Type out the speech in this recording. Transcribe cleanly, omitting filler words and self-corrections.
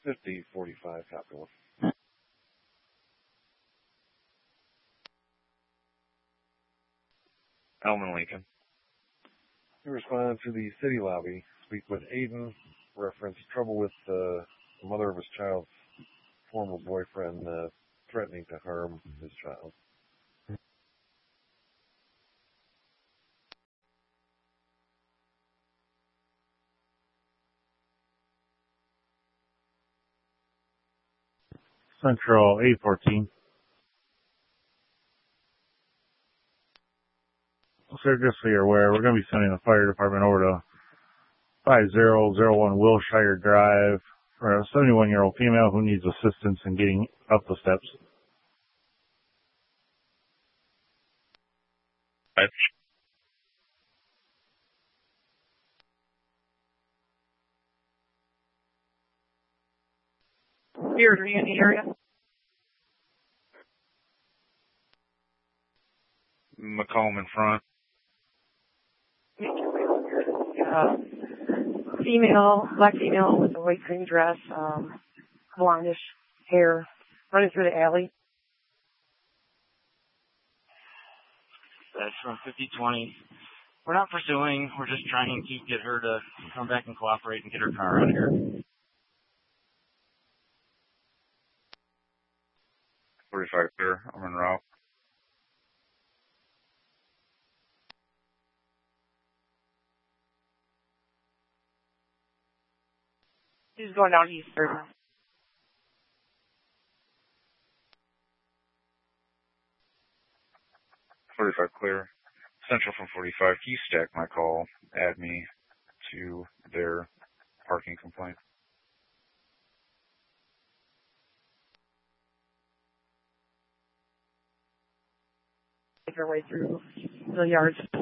5045, Capital. Elman Lincoln. You respond to the city lobby. Speak with Aiden. Reference trouble with the mother of his child's former boyfriend threatening to harm his child. Central 814. So just so you're aware, we're going to be sending the fire department over to 5001 Wilshire Drive for a 71-year-old female who needs assistance in getting up the steps. Here, are you in the area? McComb in front. Female, black female with a white cream dress, blondish hair, running through the alley. That's from 5020. We're not pursuing. We're just trying to get her to come back and cooperate and get her car out of here. 45 clear. I'm en route. She's going down east, sir. .45 clear. Central from 45. Can you stack my call? Add me to their parking complaint. Make her way through the yards.